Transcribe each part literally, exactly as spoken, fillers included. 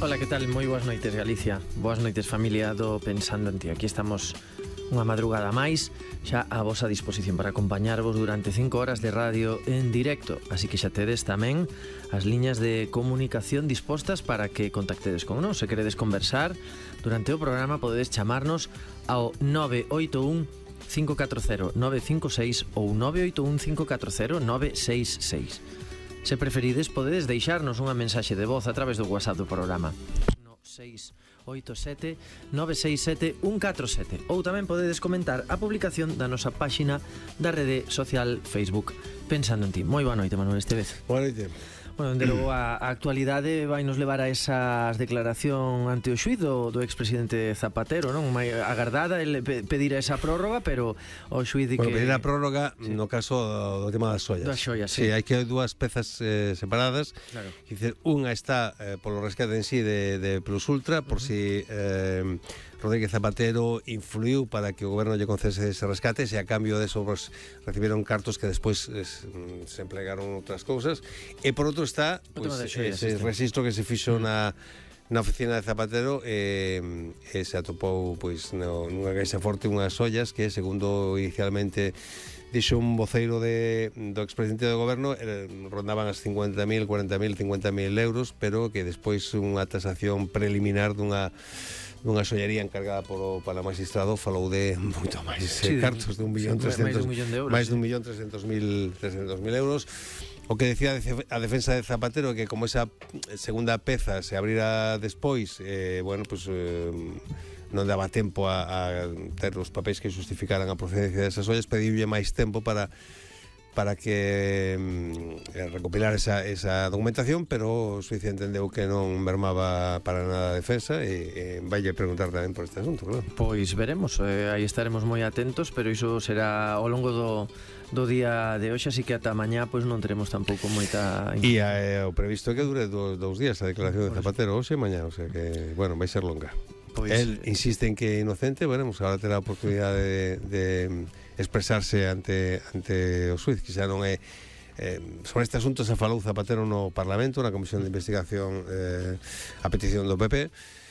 Ola, que tal? Moi boas noites, Galicia. Boas noites, familia do Pensando en Ti. Aquí estamos unha madrugada máis, xa a vosa disposición para acompañarvos durante cinco horas de radio en directo. Así que xa tedes tamén as liñas de comunicación dispostas para que contactedes con nós. Se queredes conversar durante o programa, podedes chamarnos ao nove oito un cinco catro cero nove cinco seis ou nove oito un cinco catro cero nove seis seis. Se preferides, podedes deixarnos unha mensaxe de voz a través do WhatsApp do programa no seis oito sete nove seis sete un catro sete, ou tamén podedes comentar a publicación da nosa páxina da rede social Facebook Pensando en Ti. Moi boa noite, Manuel Estevez. Boa noite. Bueno, dende logo a, a actualidade vai nos levar a esas declaración ante o xuíz do, do expresidente Zapatero, non? Mai agardada el pedir esa prórroga, pero o xuíz di bueno, que... pedir a prórroga sí. No caso do tema das xoias. Das xoias, sí. Sí, hai que hai dúas pezas eh, separadas. Claro. Dicer, unha está eh, polo rescate en sí de, de Plus Ultra, por uh -huh. si eh, Rodríguez Zapatero influiu para que o goberno lle concese ese rescate, e a cambio de eso pues, recibiron cartos que despois es, se emplegaron outras cousas. E por outro está pues, xoias, ese este. Registro que se fixo uh -huh. na na oficina de Zapatero e, e se atopou pois no, nunha caixa forte unhas ollas que, segundo inicialmente dixo un voceiro de, do expresidente do goberno, eh, rondaban as cincuenta mil, cuarenta mil, cincuenta mil euros, pero que despois unha tasación preliminar dunha dunha sollería encargada polo para magistrado falou de moito máis sí, eh, cartos de un millón trescentos máis dun millón trescentos mil euros. O que decía a defensa de Zapatero, que como esa segunda peza se abrira despois, eh, bueno, pues eh, non daba tempo a, a ter os papéis que justificaran a procedencia desas ollas, pediulle máis tempo para para que eh, recopilar esa, esa documentación, pero o xuíz entendeu que non mermaba para nada a defensa e, e vaille preguntar tamén por este asunto, claro. Pois veremos, eh, aí estaremos moi atentos, pero iso será ao longo do do día de hoxe, así que ata mañá pois non teremos tampouco moita... E eh, o previsto é que dure do, dous días a declaración de Zapatero, hoxe e mañá, o sea que, bueno, vai ser longa. Pois... El insiste en que é inocente, veremos, agora terá a oportunidade de, de expresarse ante, ante o xuíz, que xa non é... Eh, sobre este asunto se falou Zapatero no Parlamento, na Comisión de Investigación eh, a petición do P P,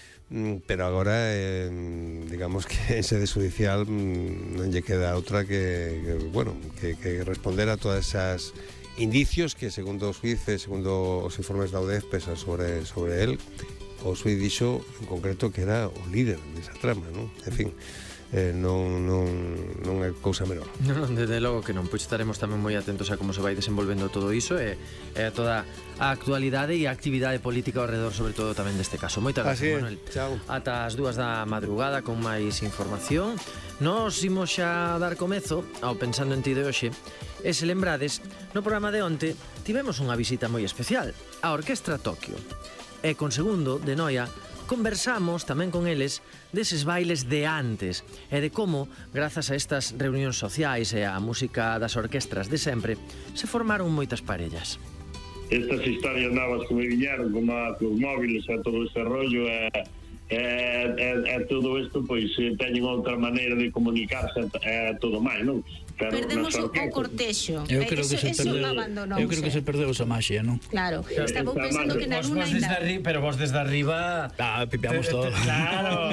pero agora eh, digamos que en sede judicial non lle queda outra que, que bueno, que, que responder a todas esas indicios que, segundo os xuíces, segundo os informes da U D E F, pesan sobre, sobre el. O xuíz dixo en concreto que era o líder desa trama, non? En fin, eh, non, non, non é cousa menor. Non, desde logo que non, pois estaremos tamén moi atentos a como se vai desenvolvendo todo iso e, e a toda a actualidade e a actividade política ao redor, sobre todo tamén deste caso. Moitas gracias, Manuel. Chao. Ata as dúas da madrugada con máis información. Nos imos xa dar comezo ao Pensando en Ti de hoxe. E se lembrades, no programa de onte tivemos unha visita moi especial, a Orquestra Tokio. E con Segundo, de Noia, conversamos tamén con eles deses bailes de antes e de como, grazas a estas reunións sociais e a música das orquestras de sempre, se formaron moitas parellas. Estas historias novas que me viñeron, como a os móviles e todo ese rollo e, e, e, e todo isto, pois teñen outra maneira de comunicarse e todo máis, non? Pero perdemos o, o cortexo. Eu creo que eso, se perdeu. Eu creo que se perdeu esa maxia, non? Claro. Estaba pensando que na luna ainda. Pero vos desde arriba ah, pipeamos todo. Claro.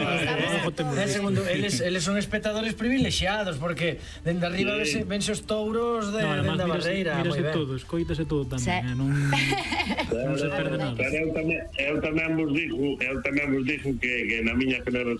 En segundo, eles eles son espectadores privilexiados porque dende arriba sí. vense os touros de no, da barreira. Mírase todo, escoítase todo tamén, eh, non non se perde nada. Pero eu tamén eu tamén vos digo, eu tamén vos digo que que na miña generación